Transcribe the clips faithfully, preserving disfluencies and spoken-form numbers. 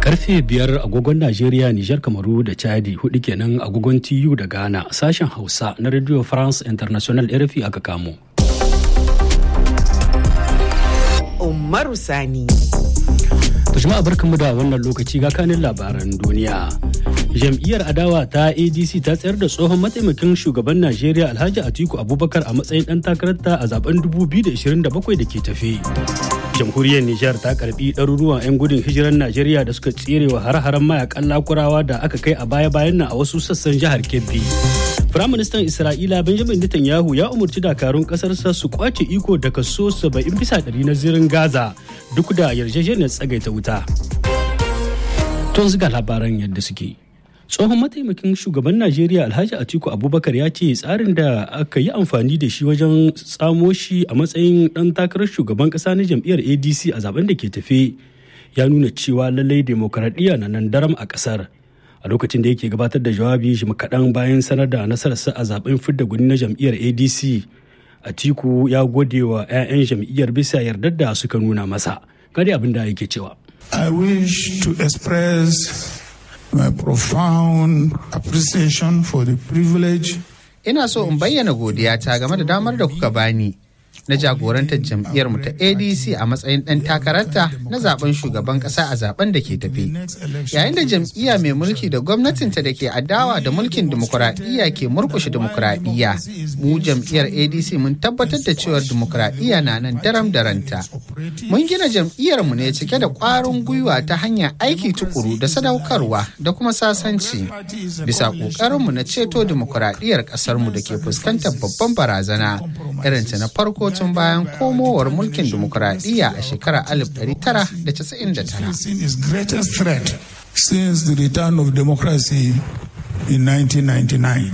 Karfe biyar agogon Najeriya, Nijar, Kamaru da Chadi, hudu kenan agogon T U da Ghana, sashen Hausa na Radio France International R F I aka kamo. Umaru Sani. Jama'a barkanmu da wannan lokaci ga kanin labaran duniya. Jam'iyyar adawa ta A D C ta tsayar da tsohon mataimakin shugaban Najeriya Alhaji Atiku Abubakar a matsayin ɗan takararta a zaben dubu biyu da ashirin da bakwai da ke tafe. Jamhuriyar Nijar ta karbi ɗaruruwan 'yan gudun hijirar Najeriya da suka tserewa hare-haren mayakan lakurawa da aka kai a baya-bayan nan a wasu sassan jihar Kebbi. Firaministan Isra'ila Benjamin Netanyahu ya umarci dakarun ƙasarsa su kwace iko da kaso saba'in bisa ɗari na zirin Gaza duk da yarjejeniyar tsagaita wuta. Tun ziga labaran yadda suke. Tsohon mataimakin shugaban Najeriya Alhaji Atiku Abubakar ya ce tsarin da aka yi amfani da shi wajen tsamo shi a matsayin ɗan takarar shugaban ƙasa na jam'iyyar A D C a zaben da ke tafe ya nuna cewa lallai demokaradiyya na nan daram a ƙasar. A lokacin da yake gabatar da jawabi shi kaɗan bayan sanar da nasararsa a zaben fidda gwani na jam'iyyar A D C, Atiku ya gode wa 'ya'yan jam'iyyar bisa yardar da suka nuna masa. Gade abin da yake cewa. I wish to express my profound appreciation for the privilege. Ina so in bayyana godiyata game da damar da kuka bani na jagorantar jam'iyyar mu ta A D C a matsayin ɗan takararta na zaben shugaban ƙasa a zaben da ke tafe. Yayin da jam'iyya mai mulki da gwamnatinta da ke adawa da mulkin dimokuraɗiyya ke murkushe dimokuraɗiyya, mu jam'iyyar A D C mun tabbatar da cewar dimokuraɗiyya na nan daram da ranta. Mun gina jam'iyyar mu ne cike da ƙwarin gwiwa ta hanyar aiki tukuru da sadaukarwa da kuma sasanci bisa ƙoƙarin mu na ceto dimokuraɗiyyar ƙasar mu da ke fuskantar babban barazana irin ta na farko tun bayan komowar mulkin dimokuraɗiyya a shekarar alif ɗari tara da casa'in da tara. Since the return of democracy in nineteen ninety-nine.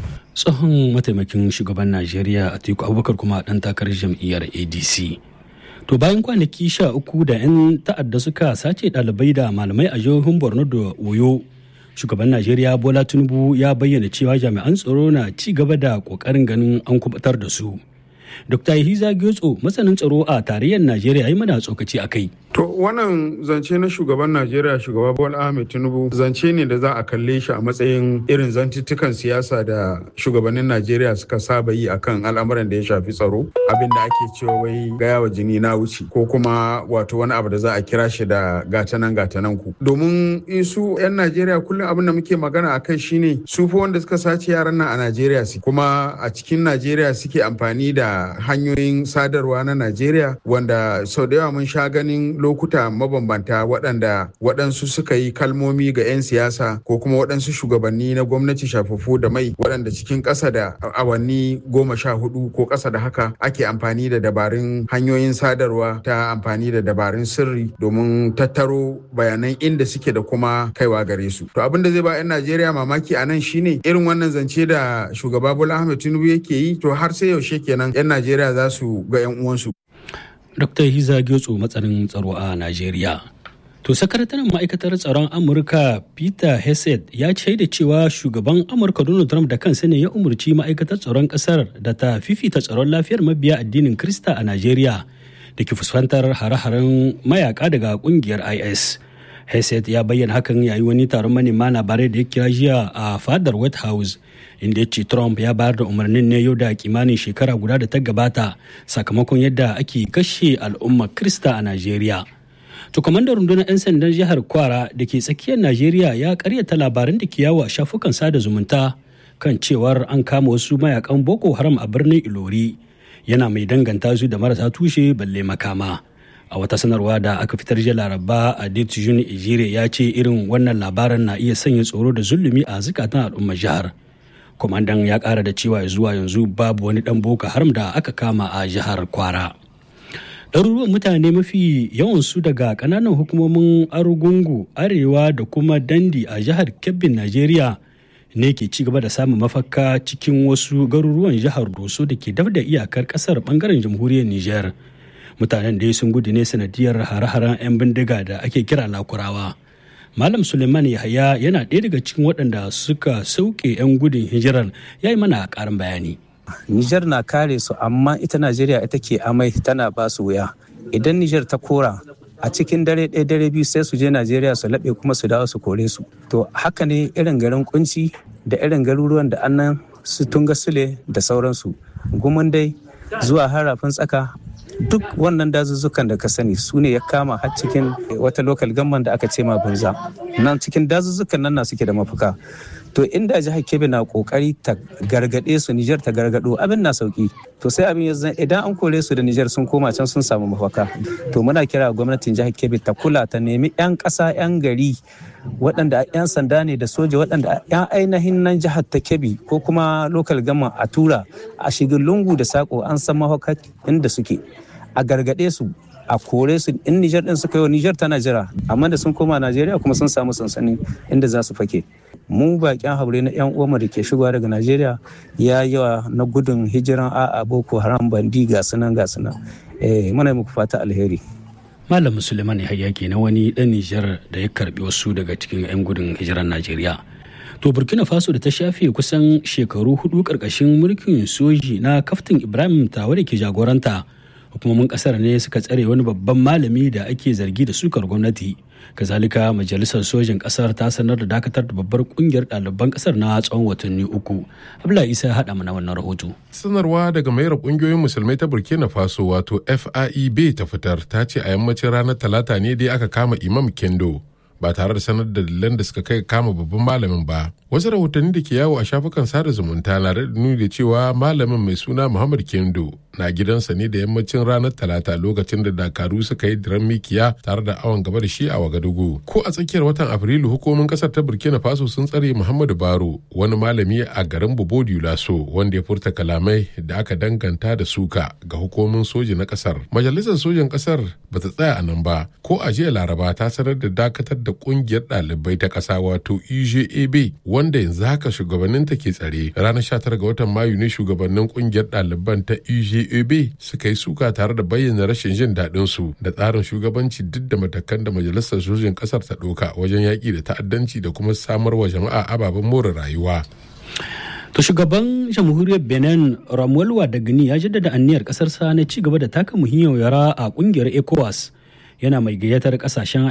Tsohon mataimakin shugaban Najeriya Atiku Abubakar kuma ɗan takarar jam'iyyar A D C. To bayan kwanaki sha uku da 'yan ta'adda suka sace ɗalibai da malamai a jihohin Borno da Oyo, shugaban Najeriya Bola Tinubu ya bayyana cewa jami'an tsaro na ci gaba da ƙoƙarin ganin an kubutar da su. Dokta Yahiza Gyotso, masanin tsaro a tarayyar Najeriya, ya yi mana tsokaci a kai. To wannan zance na shugaban Najeriya, shugaba Bola Ahmed Tinubu, zance ne da za a kalle shi a matsayin irin zantuttukan siyasa da shugabannin Najeriya suka saba yi akan al'amuran da ya shafi tsaro, abin da ake cewa wai gaya wa jini na wuce, ko kuma wato wani abu da za a kira shi da gatanan gatanan ku. Domin su 'yan Najeriya kullum abin da muke magana a kai shine su fa wanda suka sace yaran nan a Najeriya su, kuma a cikin Najeriya suke amfani da hanyoyin sadarwa na Najeriya, wanda sau da yawa mun sha ganin lokuta mabambanta waɗanda waɗansu suka yi kalmomi ga 'yan siyasa ko kuma waɗansu shugabanni na gwamnati shafafu da mai, waɗanda cikin ƙasa da awanni goma sha hudu ko ƙasa da haka ake amfani da dabarun hanyoyin sadarwa ta amfani da dabarun sirri domin tattaro bayanan inda suke da kuma kaiwa gare su. To abin da zai ba 'yan Najeriya mamaki a nan shine irin wannan zance da shugaba Bola Ahmed Tinubu yake yi, to har sai yaushe kenan 'yan Najeriya za su ga 'yan uwansu. Dokta Hiza Gyotso, matsanin tsaro a Najeriya. To sakataren ma'aikatar tsaron Amurka Peter Hegseth ya ce da cewa shugaban Amurka Donald Trump da kansa ne ya umarci ma'aikatar tsaron kasar da ta fifita tsaron lafiyar mabiya addinin Kirista a Najeriya da ke fuskantar hare-haren mayaka daga kungiyar I S. Hegseth ya bayyana hakan yayin wani taron manema labarai da ya kira jiya a fadar White House, inda ya ce Trump ya bayar da umarnin ne yau da kimanin shekara guda da ta gabata sakamakon yadda ake kashe al'ummar Kirista a Najeriya. To kwamandar rundunar 'yan sandan jihar Kwara da ke tsakiyar Najeriya ya karyata labaran da ke yawo a shafukan sada zumunta kan cewar an kama wasu mayakan Boko Haram a birnin Ilori, yana mai danganta su da marasa tushe balle makama. A wata sanarwa da aka fitar jiya Laraba, Adetujun Ejire ya ce irin wannan labaran na iya sanya tsoro da zulumi a zukatan al'ummar jihar. Kwamandan ya kara da cewa zuwa yanzu babu wani dan Boko Haram da aka kama a jihar Kwara. Ɗaruruwan mutane mafi yawansu daga ƙananan hukumomin Argungu, Arewa da kuma Dandi a jihar Kebbin, Najeriya ne ke ci gaba da samun mafaka cikin wasu garuruwan jihar Doso da ke daf da iyakar ƙasar ɓangaren jamhuriyar Nijar. Mutanen dai sun gudu ne sanadiyar hare-haren 'yan bindiga da ake kira Lakurawa. Malam Suleiman Yahaya yana ɗaya daga cikin waɗanda suka sauke 'yan gudun hijirar, ya yi mana ƙarin bayani. Nijar na kare su, amma ita Najeriya ita ke amai tana ba su wuya. Idan Nijar ta kora a cikin dare ɗaya dare biyu sai su je Najeriya su laɓe kuma su dawo su kore su. To haka ne irin garin Kunci da irin garuruwan da annan su Tunga Sule da sauransu. Gumin dai zuwa harafin tsaka duk wannan dazuzzukan da ka sani su ne ya kama har cikin wata local government da aka ce ma Bunza. Nan cikin dazuzzukan nan na suke da mafaka. To inda jihar Kebbi na kokari ta gargade su, Nijar ta gargado, abin na sauki. To sai abin yanzu idan an kore su da Nijar sun koma can sun samu mafaka. To muna kira gwamnatin jihar Kebbi ta kula ta nemi 'yan ƙasa 'yan gari waɗanda 'yan sanda ne da soja waɗanda 'yan ainihin nan jihar ta Kebbi ko kuma local government a tura a shigin lungu da sako an san mafaka inda suke. A gargade su, a kore su in Nijar din suka yi wa Nijar tana jira, amma da sun koma Najeriya kuma sun samu sansani inda za su fake. Mu bakin haure na yan uwanmu da ke shigowa daga Najeriya ya yawa na gudun hijiran a'a Boko Haram bandi ga sunan ga sunan. Eh muna muku fata alheri. Malam Suleiman Yahaya ke na wani dan Nijar da ya karbi wasu daga cikin yan gudun hijiran Najeriya. To Burkina Faso da ta shafe kusan shekaru hudu karkashin mulkin soji na Kaftin Ibrahim Traore ke jagoranta. Hukumomin kasar ne suka tsare wani babban malami da ake zargi da sukar gwamnati. Kazalika majalisar sojin kasar ta sanar da dakatar da babbar kungiyar ɗaliban kasar na tsawon watanni uku. Abdullahi Isa ya haɗa mana wannan rahoto. Sanarwa daga mayar kungiyoyin musulmai ta Burkina Faso wato F A I B ta fitar ta ce a yammacin ranar Talata ne dai aka kama Imam Kendo ba tare da sanar da dalilan da suka kai kama babban malamin ba. Wasu rahotanni da ke yawo a shafukan sada zumunta na da nuni da cewa malamin mai suna Muhammad Kendo na gidansa ne da yammacin ranar Talata lokacin da dakaru suka yi diran mikiya tare da awon gaba da shi a Wagadugu. Ko a tsakiyar watan Afrilu hukumomin kasar ta Burkina Faso sun tsare Muhammadu Baro, wani malami a garin Bobo Dioulasso wanda ya furta kalamai da aka danganta da suka ga hukumomin soji na kasar. Majalisar sojan kasar ba ta tsaya a nan ba. Ko a jiya Laraba ta sanar da dakatar da kungiyar ɗalibai ta ƙasa wato U G A B wanda yanzu haka shugabanninta ke tsare. Ranar sha tara ga watan Mayu ne shugabannin kungiyar ɗaliban ta U G A B suka yi suka tare da bayyana rashin jin daɗin su da tsarin shugabanci duk da matakan da majalisar sojin ƙasar ta ɗauka wajen yaƙi da ta'addanci da kuma samar wa jama'a ababen more rayuwa. To shugaban jamhuriyar Benin Ramuel Wadagni ya jaddada anniyar ƙasarsa na ci gaba da taka muhimmiyar yara a ƙungiyar ECOWAS, yana mai gayyatar ƙasashen